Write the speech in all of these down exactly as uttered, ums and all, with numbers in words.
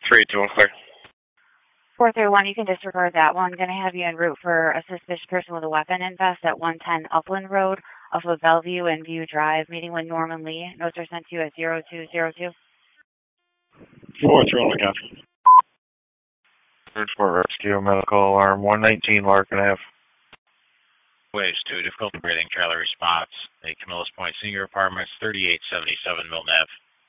three two one clear. four three one, you can disregard that one. Going to have you en route for a suspicious person with a weapon in vest at one ten Upland Road off of Bellevue and View Drive, meeting with Norman Lee. Notes are sent to you at zero two zero two. four three one, copy. Bridgeport Rescue, medical alarm, one nineteen Larkin Ave. Waves two, difficulty breathing, trailer response. The Camillus Point Senior Apartments, thirty-eight seventy-seven Milton Ave.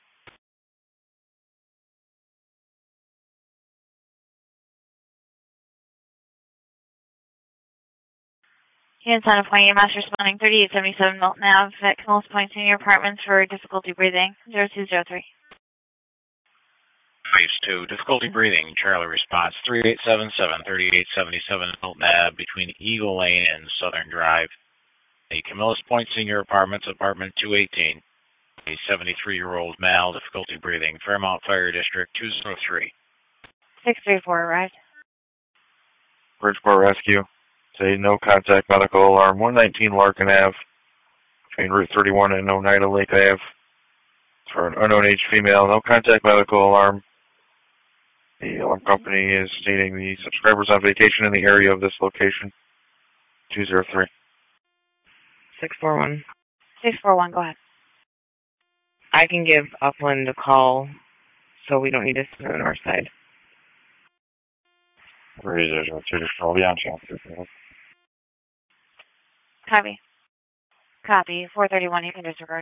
Unit Center Point, your master responding thirty-eight seventy-seven Milton Ave at Camillus Point Senior Apartments for difficulty breathing, zero two zero three. Waves two, difficulty breathing, trailer response, thirty-eight seventy-seven, thirty-eight seventy-seven Milton Ave between Eagle Lane and Southern Drive. The Camillus Point Senior Apartments, apartment two eighteen. A seventy-three-year-old male, difficulty breathing, Fairmount Fire District two zero three. six three four arrived. Bridgeport Rescue, say no contact medical alarm, one nineteen Larkin Ave, between Route thirty-one and Oneida Lake Ave. For an unknown age female, no contact medical alarm. The alarm company is stating the subscriber's on vacation in the area of this location. two zero three. six four one. six four one, go ahead. I can give Upland a call, so we don't need to sit on our side. three zero two, I'll be on channel three. Copy. Copy. four thirty-one, you can disregard.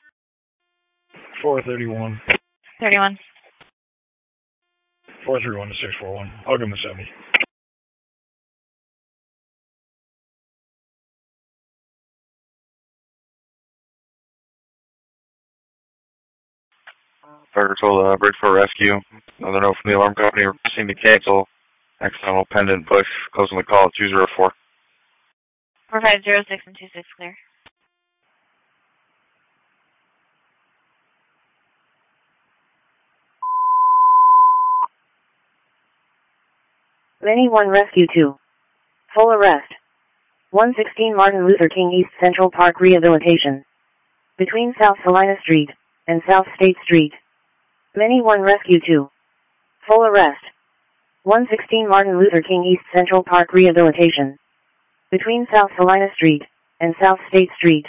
four thirty-one. thirty-one. four three one to six four one. I'll give him a seventy. Fire told uh, Bridgeport Rescue, another note from the alarm company requesting to cancel accidental pendant push, closing the call at two zero four. four five zero six and two six clear. Many one Rescue two. Full arrest. one sixteen Martin Luther King East Central Park Rehabilitation. Between South Salina Street and South State Street. Many one Rescue two. Full arrest. one sixteen Martin Luther King East Central Park Rehabilitation. Between South Salina Street and South State Street.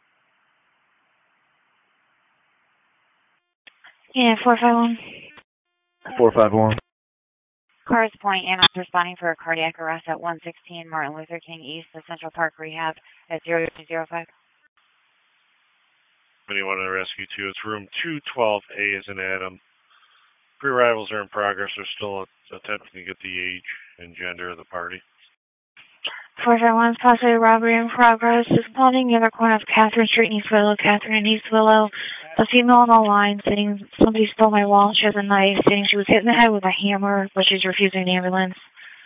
Yeah, four five one. four five one. Cars Point, A M S responding for a cardiac arrest at one sixteen Martin Luther King East, the Central Park Rehab at zero two zero five. Anyone in Rescue two, it's room two twelve A as in Adam. Pre-arrivals are in progress. They're still attempting to get the age and gender of the party. four five one, possibly robbery in progress. Responding near the corner of Catherine Street in East Willow. Catherine in East Willow. A female on the line saying somebody stole my wallet. She has a knife, saying she was hit in the head with a hammer, but she's refusing the ambulance.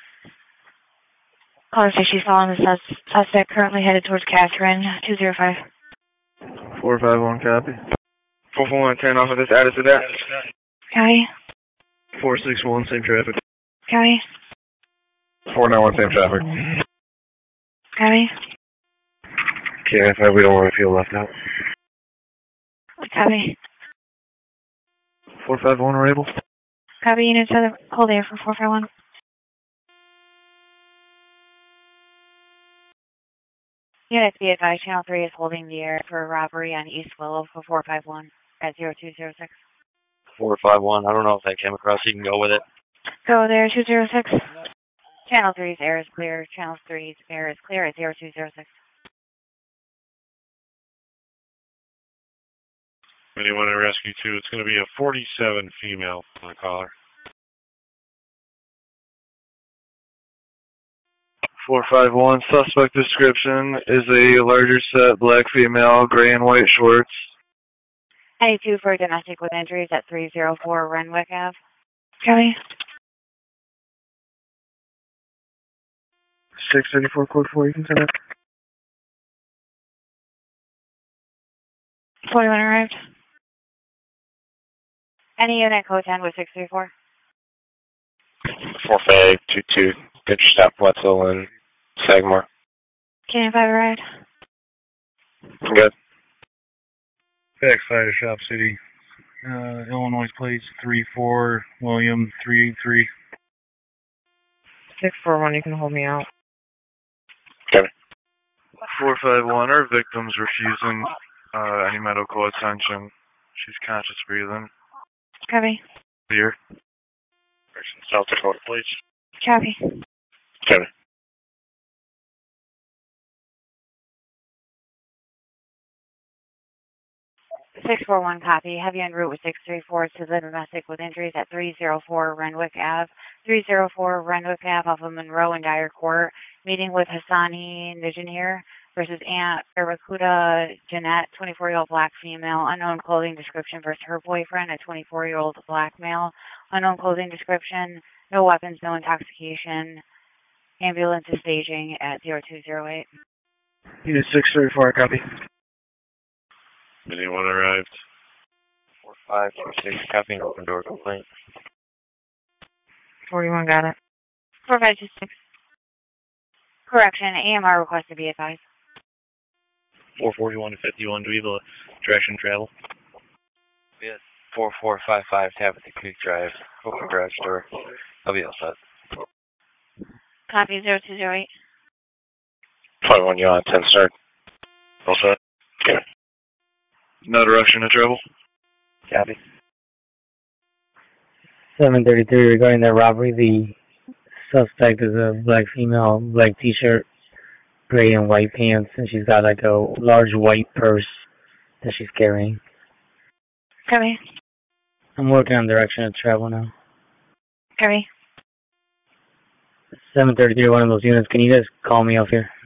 Caller says she's following the sus suspect currently headed towards Catherine, two zero five. four five one, copy. four four one, ten off of this, add us to that. Copy. four six one, same traffic. Copy. four nine one, same traffic. Copy. Okay, five, we don't want to feel left out. Copy. four five one, we're able. Copy, units hold there for four five one. Units be advised, Channel three is holding the air for a robbery on East Willow for four five one at zero two zero six. four five one, I don't know if that came across. You can go with it. Go there, two zero six. Channel three's air is clear. Channel three's air is clear at zero two zero six. Anyone in Rescue two, it's going to be a forty-seven female on the caller. four five one, suspect description is a larger set, black female, gray and white shorts. ninety-two for domestic with injuries at three zero four Renwick Ave. Copy. six thirty-four, code four, you can send it. forty-one arrived. Any unit code ten with six three four? four five two two, good stop, Wetzel and Sagamore. Canyon five arrived. Good. Backside of Shop City, uh, Illinois plates three four, William three eight three. six four one, you can hold me out. Kevin. four five one, our victim's refusing uh, any medical attention. She's conscious breathing. Copy. Here. South Dakota, please. Copy. Kevin. six four one, copy. Heavy en route with six three four to the domestic with injuries at three oh four Renwick Ave. three oh four Renwick Ave off of Monroe and Dyer Court. Meeting with Hassani Nijanir versus Aunt Irakuda Jeanette, twenty-four-year-old black female. Unknown clothing description versus her boyfriend, a twenty-four-year-old black male. Unknown clothing description. No weapons, no intoxication. Ambulance is staging at zero two zero eight. Unit six three four, copy. Anyone arrived? four five four six, copy. Open door complaint. forty-one, got it. four five two six. Correction, A M R request to be advised. four forty-one to fifty-one, do we have a direction travel? Yes. four four five five, Tabitha Creek Drive. Open garage door. I'll be all set. Copy, zero two zero eight. twenty-one, you on ten start. All set? Yeah. No direction to travel? Copy. seven thirty-three, regarding that robbery, the suspect is a black female, black t-shirt, gray and white pants, and she's got like a large white purse that she's carrying. Copy. I'm working on direction of travel now. Copy. seven thirty-three, one of those units. Can you guys call me off here?